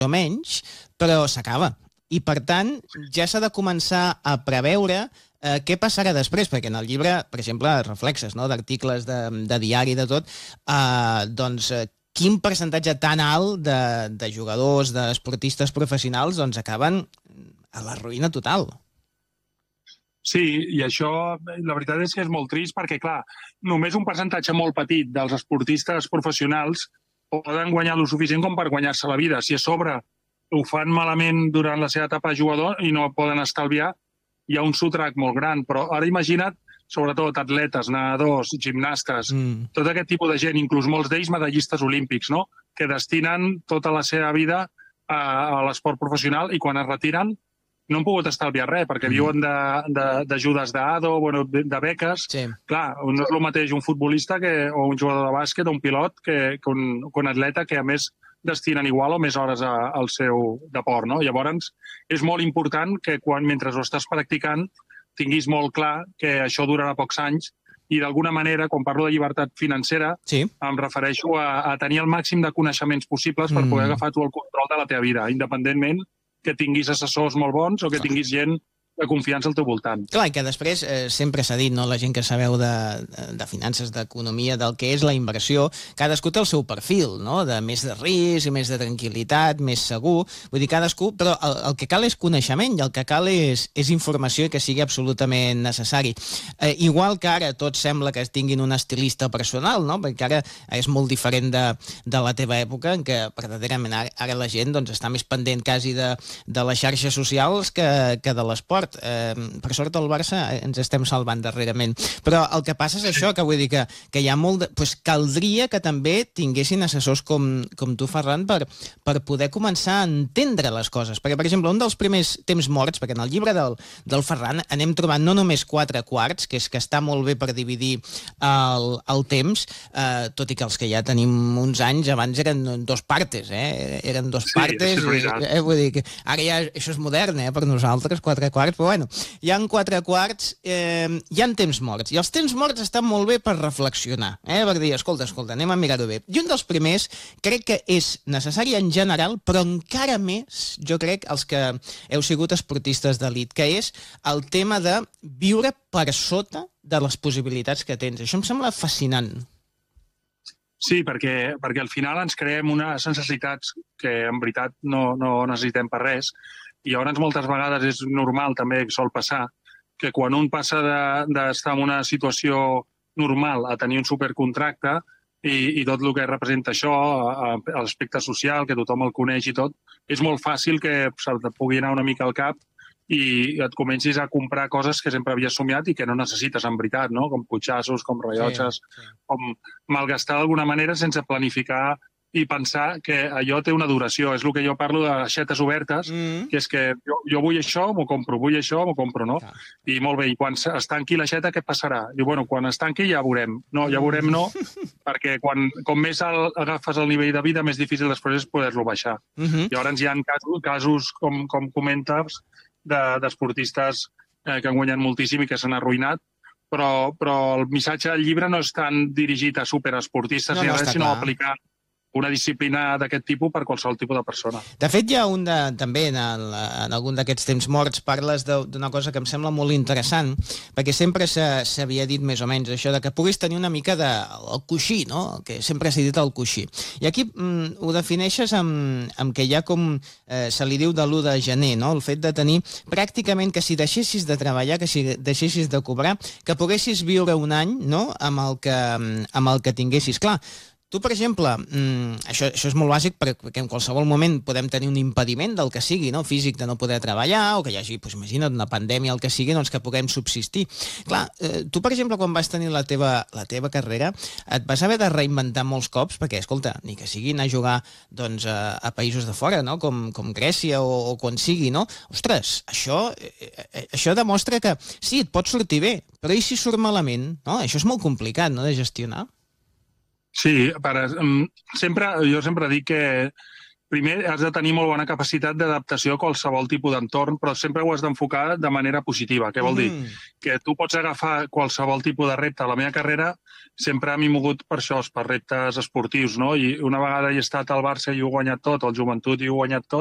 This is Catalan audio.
o menys, però s'acaba. I, per tant, ja s'ha de començar a preveure què passarà després, perquè en el llibre, per exemple, reflexes, no?, d'articles de diari, de tot, quin percentatge tan alt de jugadors, d'esportistes professionals, doncs acaben a la ruïna total. Sí, i això, la veritat és que és molt trist perquè, clar, només un percentatge molt petit dels esportistes professionals poden guanyar lo suficient com per guanyar-se la vida. Si a sobre ho fan malament durant la seva etapa de jugador i no poden estalviar, hi ha un sotrac molt gran. Però ara imagina't, sobretot atletes, nedadors, gimnastes, tot aquest tipus de gent, inclús molts d'ells medallistes olímpics, no?, que destinen tota la seva vida a l'esport professional i quan es retiren no han pogut estalviar res, perquè viuen d'ajudes d'ADO, de beques. Sí. Clar, no és el mateix un futbolista o un jugador de bàsquet o un pilot que un atleta que, a més, destinen igual o més hores al seu deport, no? Llavors, és molt important que mentre ho estàs practicant tinguis molt clar que això durarà pocs anys i, d'alguna manera, quan parlo de llibertat financera, em refereixo a tenir el màxim de coneixements possibles per poder agafar tu el control de la teva vida, independentment que tinguis assessors molt bons o que tinguis gent de confiança al teu voltant. Clar, i que després sempre s'ha dit, no?, la gent que sabeu de finances, d'economia, del que és la inversió, cadascú té el seu perfil, no?, de més de risc, més de tranquil·litat, més segur, vull dir, cadascú, però el que cal és coneixement i el que cal és informació i que sigui absolutament necessari. Igual que ara tot sembla que tinguin un estilista personal, no?, perquè ara és molt diferent de la teva època, en què verdaderament ara la gent està més pendent quasi de les xarxes socials que de l'esport. Per sort el Barça ens estem salvant darrerament, però el que passa és això, que vull dir que hi ha molt caldria que també tinguessin assessors com tu, Ferran, per poder començar a entendre les coses, perquè, per exemple, un dels primers temps morts, perquè en el llibre del Ferran anem trobant no només 4 quarts, que és que està molt bé per dividir el temps, tot i que els que ja tenim uns anys abans eren 2 partes, eren 2 partes, vull dir que ara ja això és modern per nosaltres, 4 quarts, però bueno, hi ha 4 quarts, hi ha temps morts, i els temps morts estan molt bé per reflexionar, per dir, escolta, anem a mirar-ho bé. I un dels primers crec que és necessari en general, però encara més, jo crec, els que heu sigut esportistes d'elit, que és el tema de viure per sota de les possibilitats que tens. Això em sembla fascinant. Sí, perquè al final ens creem unes necessitats que en veritat no necessitem per res. I llavors moltes vegades és normal, també sol passar, que quan un passa d'estar en una situació normal a tenir un supercontracte i tot el que representa això, l'aspecte social, que tothom el coneix i tot, és molt fàcil que se't pugui anar una mica al cap i et comencis a comprar coses que sempre havies somiat i que no necessites en veritat, no? Com cotxassos, com rellotges, com malgastar d'alguna manera sense planificar i pensar que allò té una duració. És el que jo parlo de aixetes obertes, que és que jo vull això, m'ho compro, vull això, m'ho compro, no? I molt bé, i quan es tanqui l'aixeta, què passarà? Diu, bueno, quan es tanqui ja veurem. No, ja veurem no, perquè com més agafes el nivell de vida, més difícil després és poder-lo baixar. Llavors hi ha casos, com comentes, d'esportistes que han guanyat moltíssim i que s'han arruïnat, però el missatge del llibre no és tan dirigit a superesportistes ni res, sinó a aplicar una disciplina d'aquest tipus per qualsevol tipus de persona. De fet, hi ha també en algun d'aquests temps morts parles d'una cosa que em sembla molt interessant, perquè sempre s'havia dit més o menys això de que puguis tenir una mica del coixí, no? Que sempre s'ha dit el coixí. I aquí ho defineixes amb que hi ha com se li diu de l'1 de gener, no? El fet de tenir pràcticament que si deixessis de treballar, que si deixessis de cobrar, que poguessis viure un any, no?, amb el que tinguessis. Clar, tu, per exemple, això és molt bàsic perquè en qualsevol moment podem tenir un impediment del que sigui, no?, físic, de no poder treballar, o que hi hagi, imagina't, una pandèmia, el que sigui, doncs que puguem subsistir. Clar, tu, per exemple, quan vas tenir la teva carrera, et vas haver de reinventar molts cops, perquè, escolta, ni que sigui anar a jugar a països de fora, no?, com Grècia o quan sigui, no? Ostres, això demostra que sí, et pot sortir bé, però i si surt malament, no? Això és molt complicat, no?, de gestionar. Sí, jo sempre dic que primer has de tenir molt bona capacitat d'adaptació a qualsevol tipus d'entorn, però sempre ho has d'enfocar de manera positiva. Què vol dir? Que tu pots agafar qualsevol tipus de repte. La meva carrera sempre m'he mogut per això, per reptes esportius, no? I una vegada he estat al Barça i ho he guanyat tot, al Joventut i ho he guanyat tot,